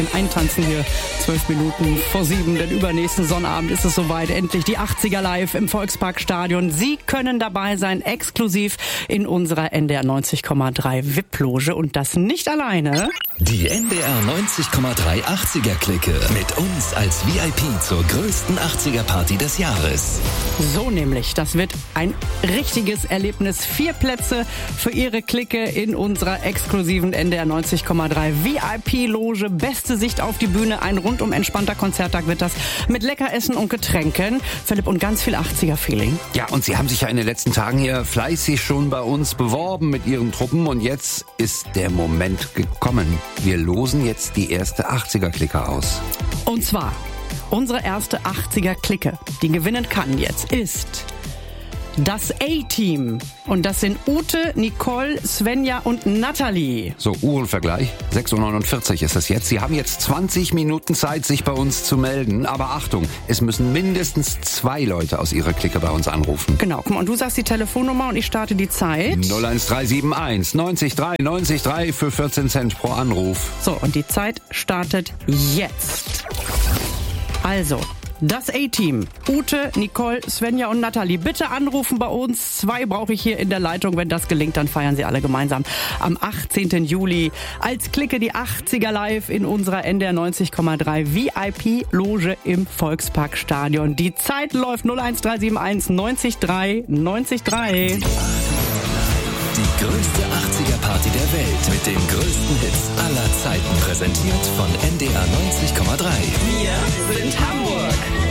Eintanzen hier 12 Minuten vor 7, denn übernächsten Sonnabend ist es soweit. Endlich die 80er live im Volksparkstadion. Sie können dabei sein, exklusiv in unserer NDR 90,3 VIP-Loge und das nicht alleine. Die NDR 90,3 80er-Clique mit uns als VIP zur größten 80er-Party des Jahres. So nämlich, das wird ein richtiges Erlebnis. 4 Plätze für Ihre Clique in unserer exklusiven NDR 90,3 VIP-Loge. Beste Sicht auf die Bühne, ein rundum entspannter Konzerttag wird das mit Leckeressen und Getränken. Philipp, und ganz viel 80er-Feeling. Ja, und Sie haben sich ja in den letzten Tagen hier fleißig schon bei uns beworben mit Ihren Truppen und jetzt ist der Moment gekommen. Wir losen jetzt die erste 80er-Clique aus. Und zwar unsere erste 80er-Clique, die gewinnen kann jetzt, ist das A-Team. Und das sind Ute, Nicole, Svenja und Nathalie. So, Uhrenvergleich. 6:49 Uhr ist es jetzt. Sie haben jetzt 20 Minuten Zeit, sich bei uns zu melden. Aber Achtung, es müssen mindestens 2 Leute aus Ihrer Clique bei uns anrufen. Genau, und du sagst die Telefonnummer und ich starte die Zeit. 01371 90 3 90 3 für 14 Cent pro Anruf. So, und die Zeit startet jetzt. Also, das A-Team. Ute, Nicole, Svenja und Nathalie. Bitte anrufen bei uns. 2 brauche ich hier in der Leitung. Wenn das gelingt, dann feiern sie alle gemeinsam am 18. Juli als Clique die 80er live in unserer NDR 90,3 VIP-Loge im Volksparkstadion. Die Zeit läuft 01371 90 3 90 3. Die größte 80er-Party der Welt mit den größten Hits aller Zeiten, präsentiert von NDR 90,3. Wir sind Hamburg.